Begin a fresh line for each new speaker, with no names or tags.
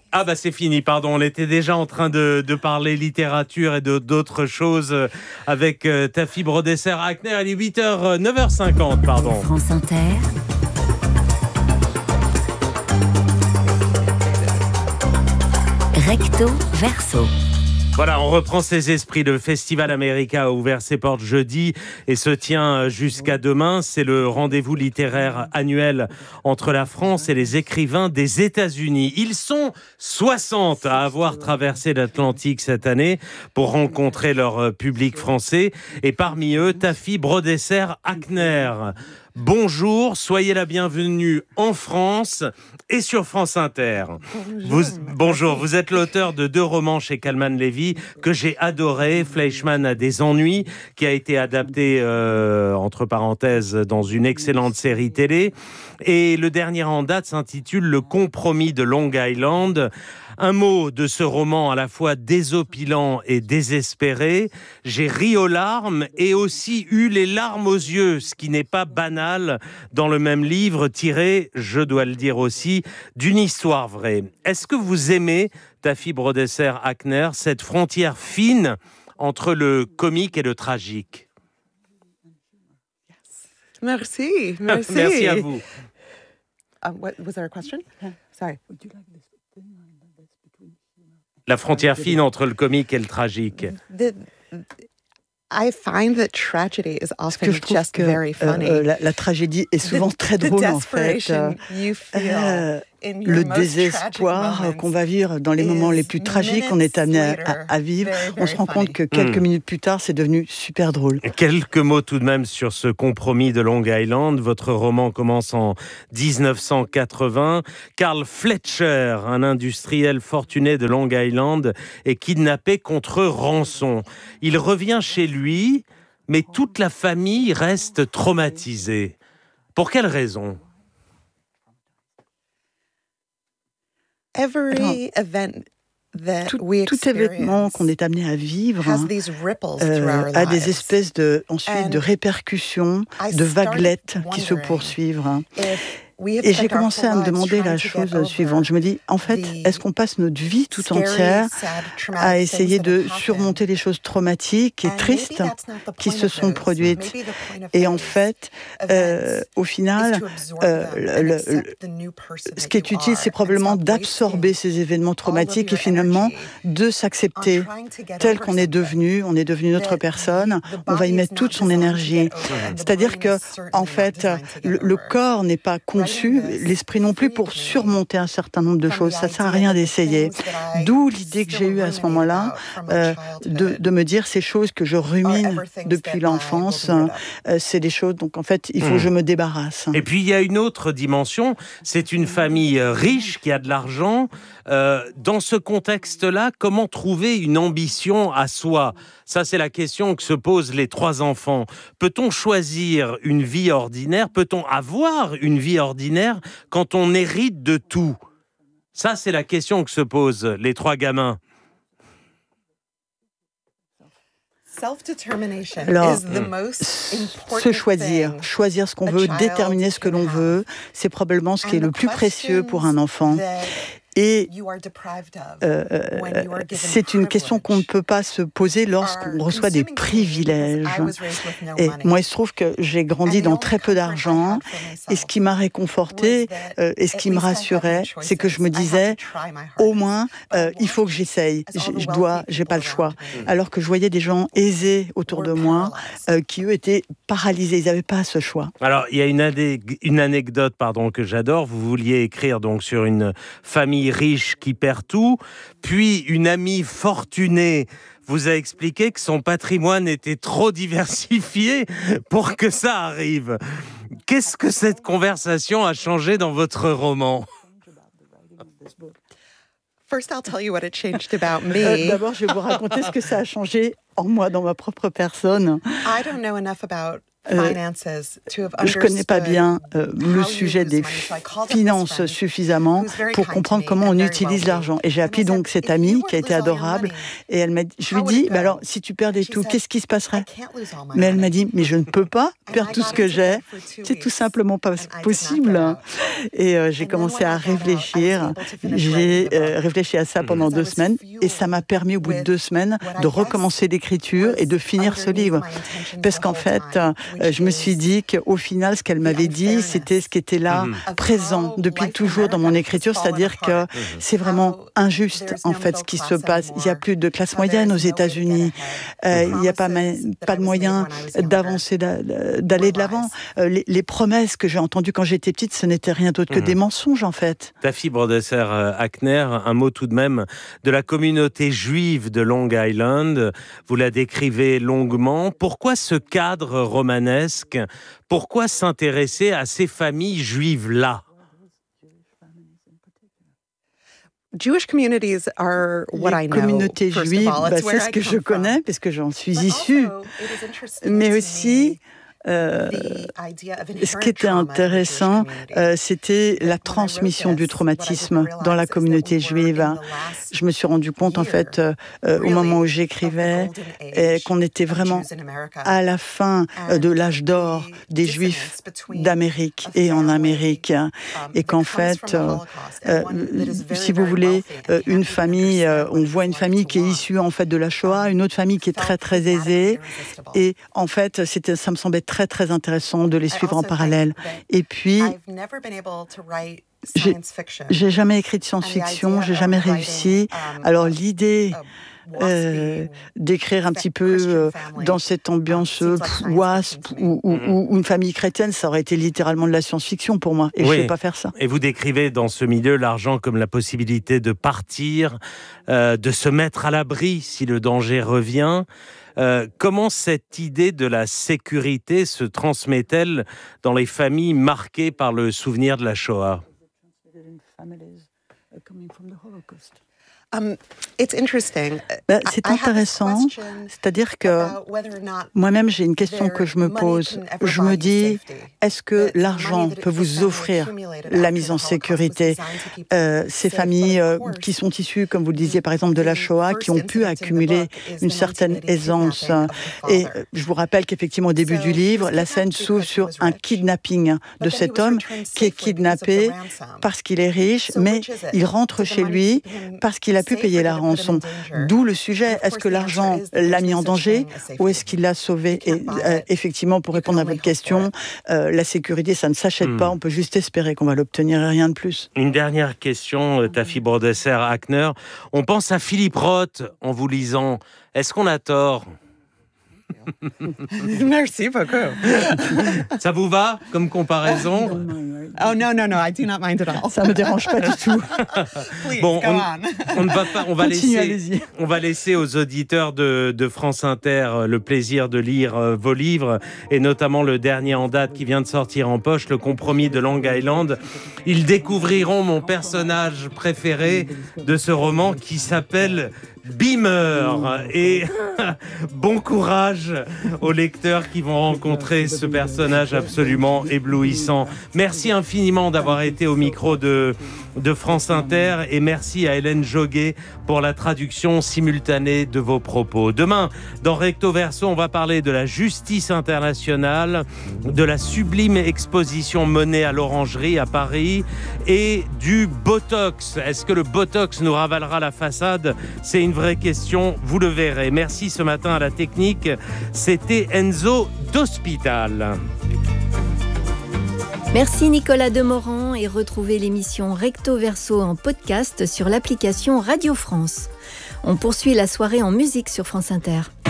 Ah bah c'est fini, pardon. On était déjà en train de parler littérature et d'autres choses avec Taffy Brodesser-Akner. Il est 9h50, pardon.
France Inter. Recto verso.
Voilà, on reprend ses esprits. Le Festival America a ouvert ses portes jeudi et se tient jusqu'à demain. C'est le rendez-vous littéraire annuel entre la France et les écrivains des États-Unis. Ils sont 60 à avoir traversé l'Atlantique cette année pour rencontrer leur public français. Et parmi eux, Taffy Brodesser-Akner. Bonjour, soyez la bienvenue en France et sur France Inter. Bonjour, vous êtes l'auteur de 2 romans chez Calman Levy que j'ai adoré. Fleischmann a des ennuis, qui a été adapté, entre parenthèses, dans une excellente série télé. Et le dernier en date s'intitule Le compromis de Long Island. Un mot de ce roman à la fois désopilant et désespéré. J'ai ri aux larmes et aussi eu les larmes aux yeux, ce qui n'est pas banal dans le même livre tiré, je dois le dire aussi, d'une histoire vraie. Est-ce que vous aimez, Taffy Brodesser-Akner, cette frontière fine entre le comique et le tragique?
Merci.
Merci à vous.
Was there a question? Sorry.
La frontière fine entre le comique et le tragique.
I find that tragedy is often
je trouve
just
que
very funny.
La tragédie est souvent très drôle, en fait. Le désespoir qu'on va vivre dans les moments les plus tragiques qu'on est amené à vivre, on se rend compte que quelques minutes plus tard, c'est devenu super drôle.
Quelques mots tout de même sur ce compromis de Long Island. Votre roman commence en 1980. Carl Fletcher, un industriel fortuné de Long Island, est kidnappé contre rançon. Il revient chez lui, mais toute la famille reste traumatisée. Pour quelle raison ?
Tout événement qu'on est amené à vivre a des espèces de répercussions, de vaguelettes qui se poursuivent. Et j'ai commencé à me demander la chose suivante. Je me dis, en fait, est-ce qu'on passe notre vie tout entière à essayer de surmonter les choses traumatiques et tristes qui se sont produites? Et en fait, au final, ce qui est utile, c'est probablement d'absorber ces événements traumatiques et finalement de s'accepter tel qu'on est devenu. On est devenu notre personne. On va y mettre toute son énergie. C'est-à-dire que, en fait, le corps n'est pas conçu, l'esprit non plus, pour surmonter un certain nombre de choses. Ça ne sert à rien d'essayer. D'où l'idée que j'ai eue à ce moment-là de me dire ces choses que je rumine depuis l'enfance. C'est des choses, donc en fait, il faut que je me débarrasse.
Et puis il y a une autre dimension, c'est une famille riche qui a de l'argent. Dans ce contexte-là, comment trouver une ambition à soi ? Ça, c'est la question que se posent les 3 enfants. Peut-on choisir une vie ordinaire ? Peut-on avoir une vie ordinaire quand on hérite de tout ? Ça, c'est la question que se posent les 3 gamins.
Alors, choisir ce qu'on veut, déterminer ce que l'on veut, c'est probablement ce qui est le plus précieux pour un enfant. Et c'est une question qu'on ne peut pas se poser lorsqu'on reçoit des privilèges. Et moi, il se trouve que j'ai grandi dans très peu d'argent. Et ce qui m'a réconfortée et ce qui me rassurait, c'est que je me disais, au moins, il faut que j'essaye. J'ai pas le choix. Alors que je voyais des gens aisés autour de moi qui, eux, étaient paralysés. Ils n'avaient pas ce choix.
Alors, il y a une anecdote que j'adore. Vous vouliez écrire donc sur une famille riche qui perd tout, puis une amie fortunée vous a expliqué que son patrimoine était trop diversifié pour que ça arrive. Qu'est-ce que cette conversation a changé dans votre roman ?
D'abord, je vais vous raconter ce que ça a changé en moi, dans ma propre personne. Je ne connais pas bien le sujet des finances suffisamment pour comprendre comment on utilise l'argent. Et j'ai appelé donc cette amie qui a été adorable et je lui dis, alors si tu perdais tout, qu'est-ce qui se passerait? Mais elle m'a dit, mais je ne peux pas perdre tout ce que j'ai, c'est tout simplement pas possible. Et j'ai commencé à réfléchir, j'ai réfléchi à ça pendant 2 semaines et ça m'a permis au bout de 2 semaines de recommencer l'écriture et de finir ce livre. Parce qu'en fait, je me suis dit qu'au final, ce qu'elle m'avait dit, c'était ce qui était là, présent depuis toujours dans mon écriture, c'est-à-dire que c'est vraiment injuste, en fait, ce qui se passe. Il n'y a plus de classe moyenne aux États-Unis. Il n'y a pas de moyen d'avancer, d'aller de l'avant. Les promesses que j'ai entendues quand j'étais petite, ce n'était rien d'autre que des mensonges, en fait.
Taffy Brodesser-Akner, un mot tout de même de la communauté juive de Long Island. Vous la décrivez longuement. Pourquoi ce cadre romanesque? Pourquoi s'intéresser à ces familles juives-là?
Jewish communities are what I know.
Les communautés juives, c'est ce que je connais, parce que j'en suis issue. Mais aussi, ce qui était intéressant, c'était la transmission du traumatisme dans la communauté juive. Je me suis rendu compte, en fait, au moment où j'écrivais, qu'on était vraiment à la fin de l'âge d'or des Juifs d'Amérique et en Amérique. Et qu'en fait, si vous voulez, une famille, on voit une famille qui est issue, en fait, de la Shoah, une autre famille qui est très, très aisée. Et en fait, ça me semblait très, très intéressant de les suivre en parallèle. Et puis, j'ai jamais écrit de science-fiction, j'ai jamais réussi. Alors l'idée d'écrire un petit peu dans cette ambiance WASP ou une famille chrétienne, ça aurait été littéralement de la science-fiction pour moi. Et je ne sais pas faire ça.
Et vous décrivez dans ce milieu l'argent comme la possibilité de partir, de se mettre à l'abri si le danger revient. Comment cette idée de la sécurité se transmet-elle dans les familles marquées par le souvenir de la Shoah?
C'est intéressant, c'est-à-dire que moi-même j'ai une question que je me pose. Je me dis, est-ce que l'argent peut vous offrir la mise en sécurité? Ces familles qui sont issues, comme vous le disiez par exemple de la Shoah, qui ont pu accumuler une certaine aisance. Et je vous rappelle qu'effectivement au début du livre, la scène s'ouvre sur un kidnapping de cet homme qui est kidnappé parce qu'il est riche, mais il rentre chez lui parce qu'il a pu payer la rançon. D'où le sujet, est-ce que l'argent l'a mis en danger ou est-ce qu'il l'a sauvé? Et effectivement, pour répondre à votre question, la sécurité, ça ne s'achète pas, on peut juste espérer qu'on va l'obtenir et rien de plus.
Une dernière question, Taffy Brodesser-Akner. On pense à Philippe Roth en vous lisant. Est-ce qu'on a tort?
Merci beaucoup.
Ça vous va comme comparaison?
Oh no, I do not mind at all.
Ça me dérange pas du tout.
Please,
bon,
go on.
On ne va pas. On va laisser aux auditeurs de France Inter le plaisir de lire vos livres et notamment le dernier en date qui vient de sortir en poche, Le Compromis de Long Island. Ils découvriront mon personnage préféré de ce roman qui s'appelle Beamer. Et bon courage aux lecteurs qui vont rencontrer ce personnage absolument éblouissant. Merci infiniment d'avoir été au micro de France Inter et merci à Hélène Joguet pour la traduction simultanée de vos propos. Demain, dans Recto Verso, on va parler de la justice internationale, de la sublime exposition Monet à l'Orangerie à Paris et du Botox. Est-ce que le Botox nous ravalera la façade? C'est une vraie question, vous le verrez. Merci ce matin à la technique. C'était Enzo d'Hospital.
Merci Nicolas Demorand et retrouvez l'émission Recto Verso en podcast sur l'application Radio France. On poursuit la soirée en musique sur France Inter.